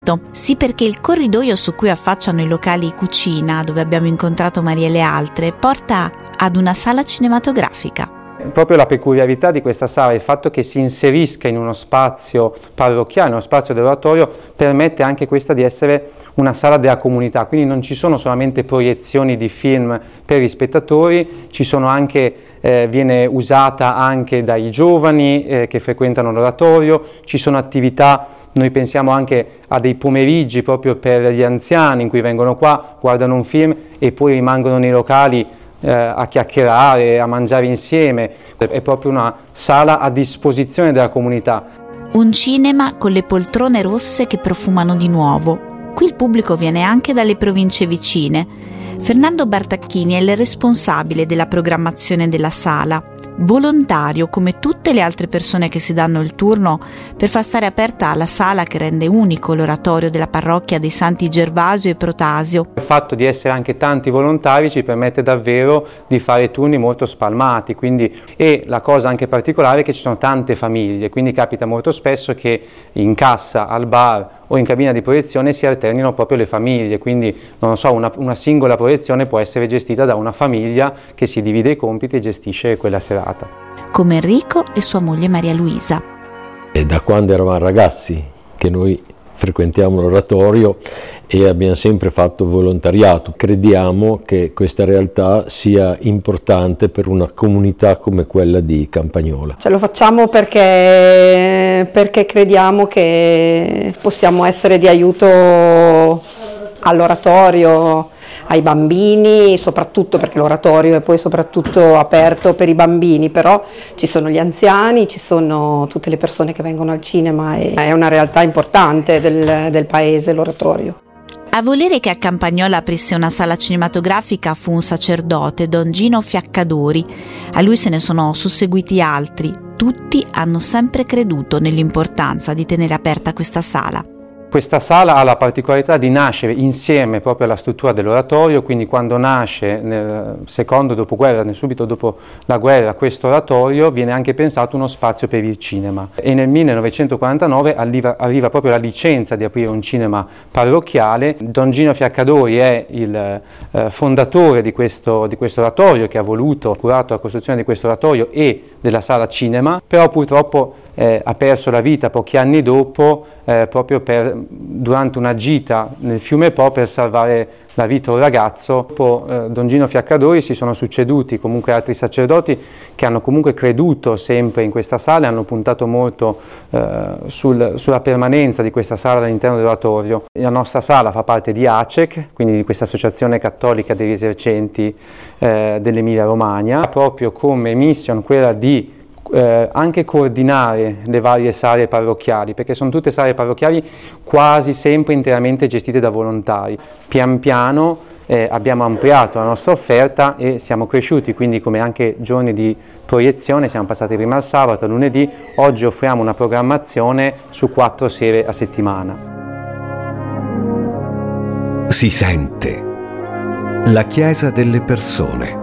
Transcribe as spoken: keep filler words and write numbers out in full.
Sì, perché il corridoio su cui affacciano i locali cucina, dove abbiamo incontrato Maria e le altre, porta ad una sala cinematografica. Proprio la peculiarità di questa sala, il fatto che si inserisca in uno spazio parrocchiale, uno spazio dell'oratorio, permette anche questa di essere una sala della comunità, quindi non ci sono solamente proiezioni di film per gli spettatori, ci sono anche, eh, viene usata anche dai giovani eh, che frequentano l'oratorio, ci sono attività. Noi pensiamo anche a dei pomeriggi proprio per gli anziani in cui vengono qua, guardano un film e poi rimangono nei locali eh, a chiacchierare, a mangiare insieme. È proprio una sala a disposizione della comunità. Un cinema con le poltrone rosse che profumano di nuovo. Qui il pubblico viene anche dalle province vicine. Fernando Bartacchini è il responsabile della programmazione della sala. Volontario come tutte le altre persone che si danno il turno per far stare aperta la sala che rende unico l'oratorio della parrocchia dei Santi Gervasio e Protasio. Il fatto di essere anche tanti volontari ci permette davvero di fare turni molto spalmati, quindi, e la cosa anche particolare è che ci sono tante famiglie, quindi capita molto spesso che in cassa, al bar o in cabina di proiezione si alternino proprio le famiglie, quindi non so, una, una singola proiezione può essere gestita da una famiglia che si divide i compiti e gestisce quella serata. Come Enrico e sua moglie Maria Luisa. È da quando eravamo ragazzi che noi frequentiamo l'oratorio e abbiamo sempre fatto volontariato. Crediamo che questa realtà sia importante per una comunità come quella di Campagnola. Ce lo facciamo perché, perché crediamo che possiamo essere di aiuto all'oratorio, ai bambini, soprattutto perché l'oratorio è poi soprattutto aperto per i bambini, però ci sono gli anziani, ci sono tutte le persone che vengono al cinema, e è una realtà importante del, del paese l'oratorio. A volere che a Campagnola aprisse una sala cinematografica fu un sacerdote, Don Gino Fiaccadori. A lui se ne sono susseguiti altri. Tutti hanno sempre creduto nell'importanza di tenere aperta questa sala. Questa sala ha la particolarità di nascere insieme proprio alla struttura dell'oratorio, quindi quando nasce nel secondo dopoguerra, nel subito dopo la guerra, questo oratorio viene anche pensato uno spazio per il cinema. E nel millenovecentoquarantanove arriva, arriva proprio la licenza di aprire un cinema parrocchiale. Don Gino Fiaccadori è il eh, fondatore di questo, di questo oratorio, che ha voluto, curato la costruzione di questo oratorio e della sala cinema, però purtroppo Eh, ha perso la vita pochi anni dopo eh, proprio per, durante una gita nel fiume Po per salvare la vita a un ragazzo. Dopo eh, Don Gino Fiaccadori si sono succeduti comunque altri sacerdoti che hanno comunque creduto sempre in questa sala e hanno puntato molto eh, sul, sulla permanenza di questa sala all'interno dell'oratorio. La nostra sala fa parte di A C E C, quindi di questa associazione cattolica degli esercenti eh, dell'Emilia Romagna, proprio come mission quella di Eh, anche coordinare le varie sale parrocchiali, perché sono tutte sale parrocchiali quasi sempre interamente gestite da volontari. Pian piano eh, abbiamo ampliato la nostra offerta e siamo cresciuti, quindi come anche giorni di proiezione siamo passati prima al sabato, al lunedì, oggi offriamo una programmazione su quattro sere a settimana. Si sente la Chiesa delle persone.